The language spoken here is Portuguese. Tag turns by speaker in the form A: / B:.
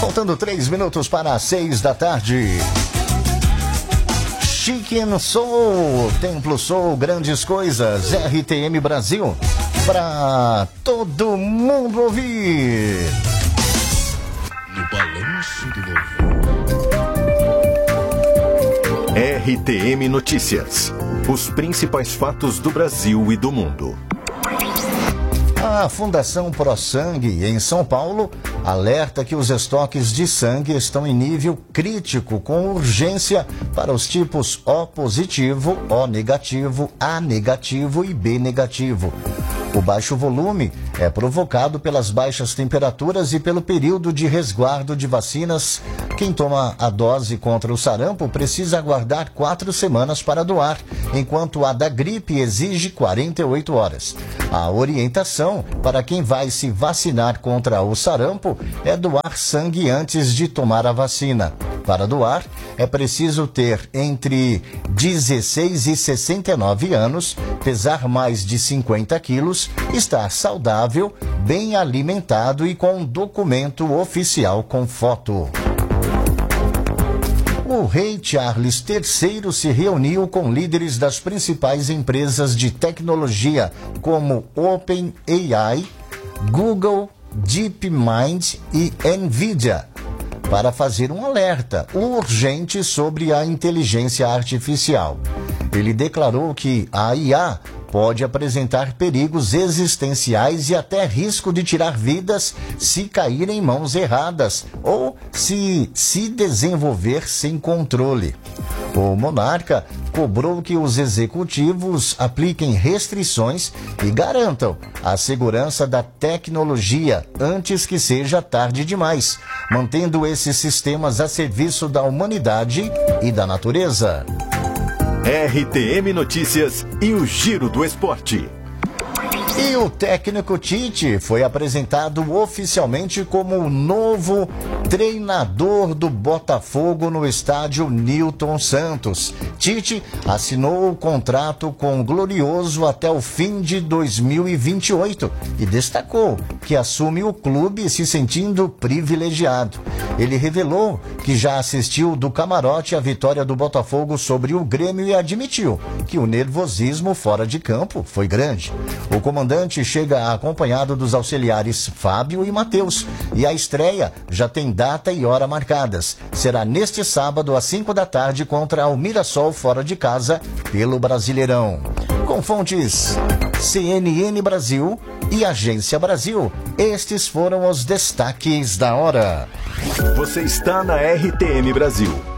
A: Faltando 3 minutos para as 6 da tarde. Chicken Soul, Templo Soul, grandes coisas, RTM Brasil, para todo mundo ouvir.
B: No balanço do louvor.
C: RTM Notícias. Os principais fatos do Brasil e do mundo.
A: A Fundação ProSangue, em São Paulo, alerta que os estoques de sangue estão em nível crítico, com urgência para os tipos O positivo, O negativo, A negativo e B negativo. O baixo volume é provocado pelas baixas temperaturas e pelo período de resguardo de vacinas. Quem toma a dose contra o sarampo precisa aguardar 4 semanas para doar, enquanto a da gripe exige 48 horas. A orientação para quem vai se vacinar contra o sarampo é doar sangue antes de tomar a vacina. Para doar, é preciso ter entre 16 e 69 anos, pesar mais de 50 quilos, estar saudável, bem alimentado e com um documento oficial com foto. O rei Charles III se reuniu com líderes das principais empresas de tecnologia, como OpenAI, Google, DeepMind e NVIDIA, para fazer um alerta urgente sobre a inteligência artificial. Ele declarou que a IA pode apresentar perigos existenciais e até risco de tirar vidas se cair em mãos erradas ou se desenvolver sem controle. O monarca cobrou que os executivos apliquem restrições e garantam a segurança da tecnologia antes que seja tarde demais, mantendo esses sistemas a serviço da humanidade e da natureza.
C: RTM Notícias e o Giro do Esporte.
A: E o técnico Tite foi apresentado oficialmente como o novo treinador do Botafogo no estádio Newton Santos. Tite assinou o contrato com o Glorioso até o fim de 2028 e destacou que assume o clube se sentindo privilegiado. Ele revelou que já assistiu do camarote a vitória do Botafogo sobre o Grêmio e admitiu que o nervosismo fora de campo foi grande. O comandante chega acompanhado dos auxiliares Fábio e Matheus e a estreia já tem data e hora marcadas. Será neste sábado às 5 da tarde contra o Mirassol fora de casa pelo Brasileirão. Com fontes CNN Brasil e Agência Brasil, estes foram os destaques da hora.
C: Você está na RTM Brasil.